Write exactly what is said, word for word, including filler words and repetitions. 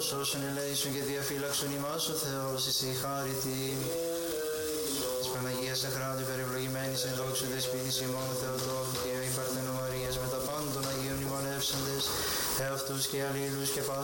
σώσον, ελέησον και διαφύλαξον ημάς ο Θεός, εσύ χάρητη. Της Παναγίας Αχράντου περιευλογημένης εν δόξου δεσπίτης ημών Θεοτόκου και η Παρθένου Μαρίας με τα πάντων Αγίων ημών εύσαντες, εαυτούς και αλλήλους και πάση